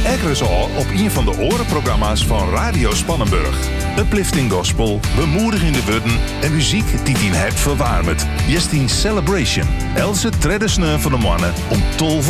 Ekkeres al op een van de orenprogramma's van Radio Spannenburg. Uplifting gospel, bemoedigende woorden en muziek die tien hart verwarmt. Jestien Celebration. Else tredde sneu van de mannen om 12